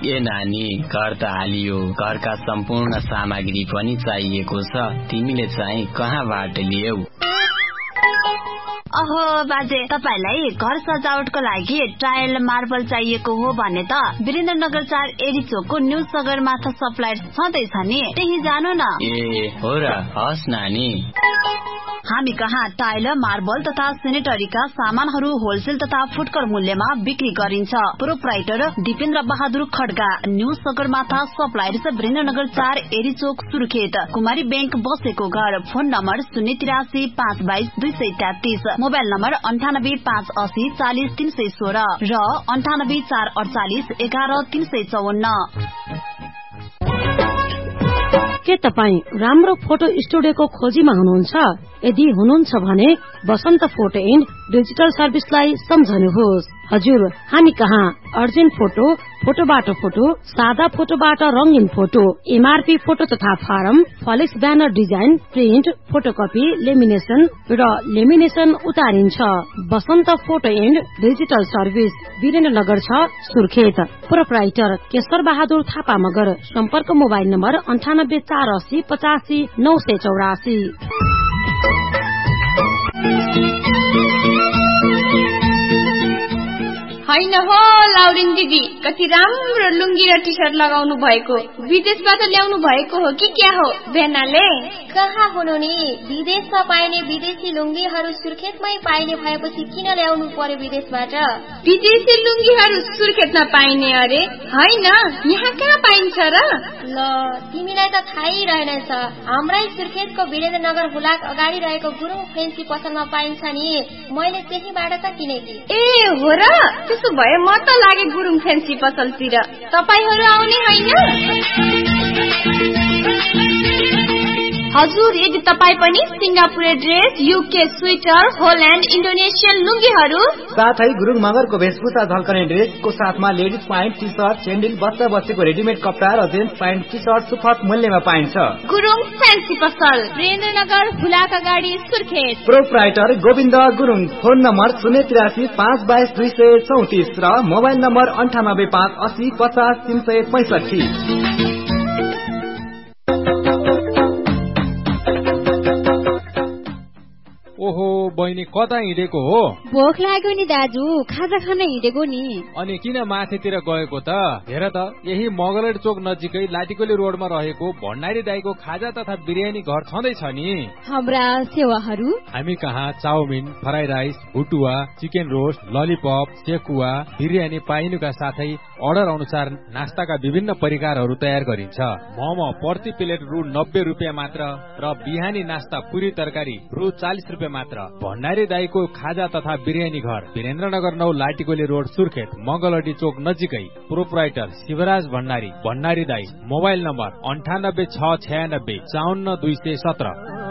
ए नानी, घर त हालियो, घरका सम्पूर्ण सामग्री पनि चाहिएको छ। तिमीले चाहिँ कहाँबाट ल्याऊ? अहो बाजे, तपाईलाई घर सजावटको लागि टाइल मार्बल चाहिएको हो भने त वीरेन्द्रनगर 4 एडी चोकको न्यू सगरमाथा सप्लायर छँदैछ नि, त्यही जानु न। ए हो र, हस् नानी। हामी कहाँ टाइल, मार्बल तथा सेनेटरीका सामानहरू होलसेल तथा फुटकर मूल्यमा बिक्री गरिन्छ। Proprietor Dipendra Bahadur Kharga, new Sagarmatha suppliers, Birendranagar 4 AD चोक, सुर्खेत। कुमारी बैंक बसेको घर। फोन नम्बर 083 522 233, मोबाइल नम्बर 98 580 40 316 र 98 448 11 354। के तपाईँ राम्रो फोटो स्टुडियोको खोजीमा हुनुहुन्छ? यदि हुनुहुन्छ भने बसन्त फोटो एन्ड डिजिटल सर्भिसलाई सम्झनुहोस्। हजुर, हामी कहाँ अर्जेन्ट फोटो, फोटोबाट फोटो, सादा फोटोबाट रंगीन फोटो, एमआरपी फोटो तथा form, flex banner design, print, photocopy, lamination र lamination उतारिन्छ। Basant photo and digital service, Birendranagar 6, Surkhet. Proprietor केशर बहादुर थापा मगर। सम्पर्क मोबाइल नम्बर 98 480 85 984। हैन हो लाउरिन दिदी, कति राम्रो लुङ्गी र टी शर्ट लगाउनु भएको। विदेशबाट ल्याउनु भएको हो कि क्या हो बेनाले? कहाँ हुनु नि, विदेशमा पाइने विदेशी लुङ्गीहरू सुर्खेतमै पाइने भएपछि किन ल्याउनु पर्यो विदेशबाट? विदेशी लुङ्गीहरू सुर्खेतमा पाइने अरे? हैन, यहाँ कहाँ पाइन्छ र? ल, तिमीलाई त थाहै रहेनछ। हाम्रै सुर्खेतको वीरेन्द्रनगर हुलाक अगाडि रहेको गुरुङ फेन्सी पसलमा पाइन्छ नि, मैले त्यहीबाट त किनेकी। ए हो र, त्यसो भए म त लागे गुरुङ फेन्सी पसलतिर। तपाईहरु आउने हैन? हजुर, यदि तपाई पनि Singapure dress, UK sweater, Holland, Indonesian लुङ्गीहरू साथै गुरुङ मगरको वेशभूषा झल्कने ड्रेसको साथमा ladies pant, T shirt, sandal, बच्चा बच्चीको रेडिमेड कपडा र जेन्ट्स प्यान्ट, टी शर्ट सुपथ मूल्यमा पाइन्छ। गुरुङ फेन्सी पसल, वीरेन्द्रनगर हुलाक अगाडि, Surkhet. Proprietor Govind Gurung. Phone number 083 522 234 र मोबाइल नम्बर 98 580 50 365। ओहो बहिनी, कता हिँडेको हो? भोक लाग्यो नि दाजु, खाजा खान हिँडेको नि। अनि किन माथितिर गएको त? हेर त, यही मगलट चोक नजिकै लाटिकोली रोडमा रहेको भण्डारी दाईको खाजा तथा बिरयानी घर छँदैछ नि। हाम्रा सेवाहरू? हामी कहाँ chowmein, fry rice, भुटुवा, chicken roast, lollipop, sekuwa, biryani पाइनुका साथै अर्डर अनुसार नास्ताका विभिन्न परिकारहरू तयार गरिन्छ। मोमो प्रति प्लेट रु 90 रुपियाँ मात्र र बिहानी नास्ता पुरी तरकारी रु 40 रुपियाँ मात्र। भण्डारी दाईको खाजा तथा बिरयानी घर, वीरेन्द्रनगर 9, लाटिकोली रोड, सुर्खेत, मंगलहटी चोक नजिकै। प्रोप्राइटर शिवराज भण्डारी, भण्डारी दाई। Mobile number 98 696 54 217।